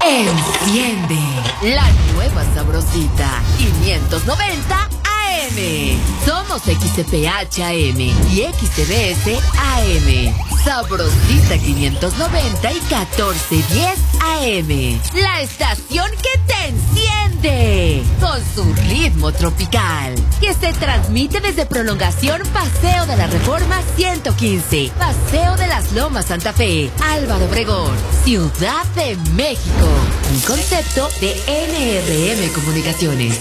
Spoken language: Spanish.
Enciende la nueva sabrosita 590 AM. Somos XCPH-AM y XCBS AM. Sabrosita 590 y 1410 AM. La estación que te enciende con su ritmo tropical. Que se transmite desde Prolongación Paseo de la Reforma 115. Paseo de las Lomas Santa Fe. Álvaro Obregón, Ciudad de México. Un concepto de NRM Comunicaciones.